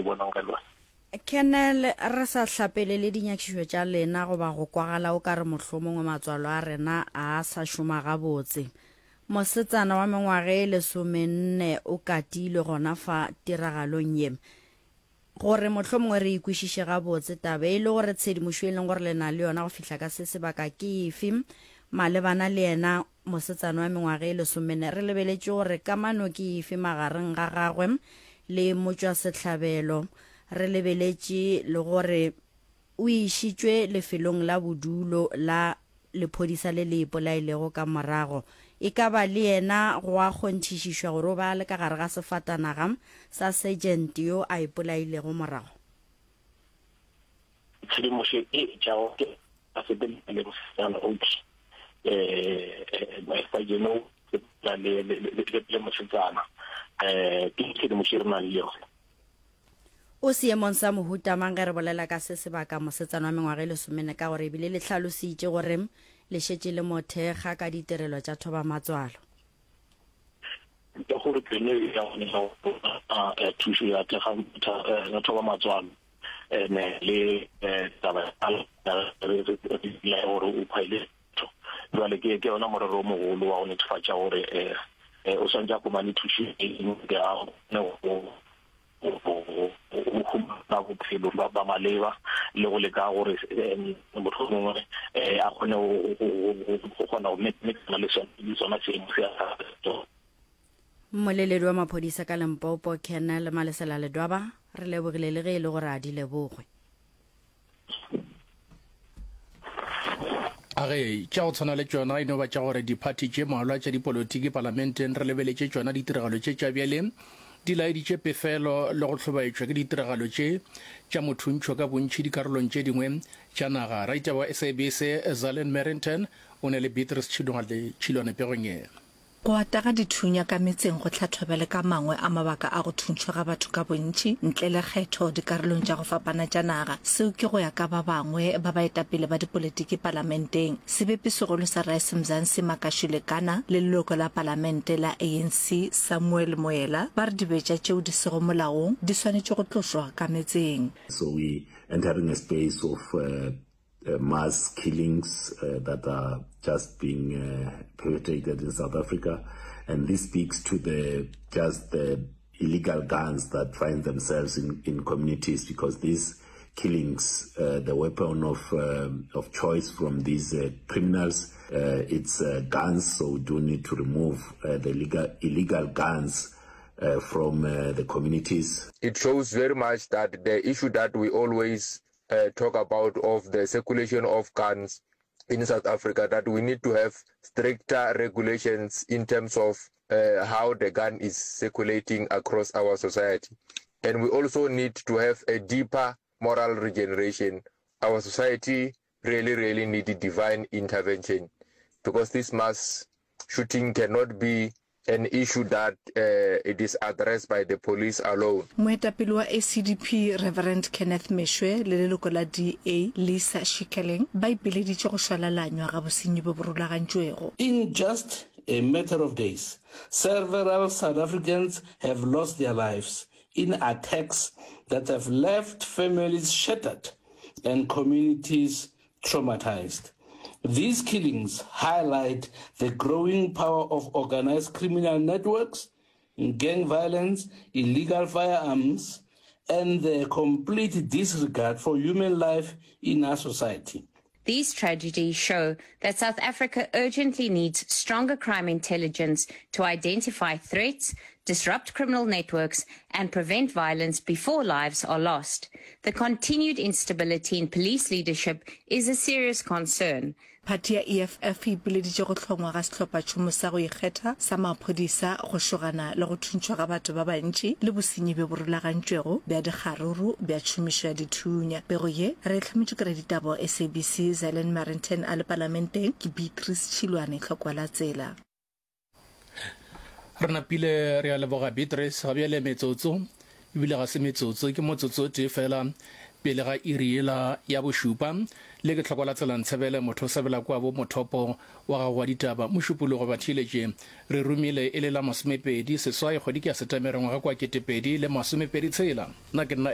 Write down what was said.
bonang ka lona. Kenel re sa hlapele le dinyakišo tša lena go ba go kwagala o ka re mohlomongwe matswalo a rena a sa šoma gabotse. Mosetsana wa mengwaga e 14 o katile gona fa tiragalong ye. Gore mohlomongwe re ikwešiše gabotse taba e le gore tshedimošo e leng gore le na le yona go fihla ka se sebaka ke efe malebana le yena mosetsana wa mengwaga e 14 re lebeletše gore kamano ke efe magareng ga gagwe le motšwasehlabelo. Re lebeletše le gore o išitšwe lefelong la bodulo la lephodisa le le ipolailego ka morago. E ka ba le yena go a kgonthišišwa gore o ba le ka gare ga sefatanaga sa sergeant yo a ipolailego morago. Tshedimošo e tšago ke a sepelele mosetsana outi maefageno le mosetsana ke tshedimošo e re nang le yone. O seemong sa mohuta mang ge re bolela ka se sebaka mosetsana wa mengwaga e 10 ka gore ebile le tlhalositše gore le šetše le mothekga ka ditirelo tša thoba matswalo. Ke gore pele ya gone ga thušo ya thekga thoba matswalo le taba ya gore o phaile jwale ke yona morero o mogolo wa go netefatša gore o swantse a komane thušo ba bophelo ba maleba le go leka gore motho mongwe a kgone go kgona go mekana le sona seemo se a Moleledi wa maphodisa ka Limpopo Kenel Malesela Ledwaba re lebogile le ge e le gore a di lebogwe. Age tša go tshwana le tšona eno ba tša gore diphathi tše malwa tša dipolotiki parlamenteng re lebeletše tšona ditiragalo tše tša bjale di laeditše pefelo le go hlobaetšwa ke ditiragalo tše tša mothuntšho ka bontši dikarolong tše dingwe tša naga. Raita wa SABC Zalen Merrington o ne le Beatrice Tšhilwane pegong ye. Go ataga dithunya ka metseng go tlhatlhobele ka mangwe a mabaka a go thuntšhwa ga batho ka bontši ntle le kgetho dikarolong tša go fapana tša naga. Seo ke go ya ka ba bangwe ba baetapele ba dipolotiki parlamenteng. Sebepi segolo sa Rice Mzansi Makashulekana le leloko la parlamente la ANC Samuel Moela ba re dibetša tšeo di sego molaong di swanetše go tlošwa ka metseng. So we entering a space of mass killings that are just being perpetrated in South Africa, and this speaks to the illegal guns that find themselves in communities, because these killings, the weapon of choice from these criminals, it's guns. So we do need to remove the illegal guns from the communities. It shows very much that the issue that we always talk about of the circulation of guns in South Africa, that we need to have stricter regulations in terms of how the gun is circulating across our society. And we also need to have a deeper moral regeneration. Our society really needs divine intervention, because this mass shooting cannot be an issue that it is addressed by the police alone. Moetapele wa ACDP Reverend Kenneth Meshwe le leloko la DA Lisa Shikeleng ba ipeleditše go šwalalanywa ga bosenyi bo bo rulagantšwego. In just a matter of days, several South Africans have lost their lives in attacks that have left families shattered and communities traumatized. These killings highlight the growing power of organized criminal networks, gang violence, illegal firearms, and the complete disregard for human life in our society. These tragedies show that South Africa urgently needs stronger crime intelligence to identify threats, disrupt criminal networks, and prevent violence before lives are lost. The continued instability in police leadership is a serious concern. Party ya EFF e ipeleditše go hlongwa ga sehlophatšhomo sa go ikgetha sa maphodisa go šogana le go thuntšwa ga batho ba bantši le bosenyi be bo rulagantšwego bja dikgaruru bja tšhomišo ya dithunya. Pego ye re tlhometše kry ditabo SABC Zelen Merrington a le parlamenteng ke Beatrice Tšhilwane tlhokwa la tsela. Re napile re a leboga Beatrice ga bjale metsotso ebile ga se metsotso ke motsotso tee fela pele ga iriela ya bošupa le ke tlhokola tselang tshebele motho sebela kwa bo mothopo wa gago wa ditaba mošupologo bathiletše re rumile e le la 20 seswai kgwedi ke ya Setemere ngwaga kwa 2026 nna ke nna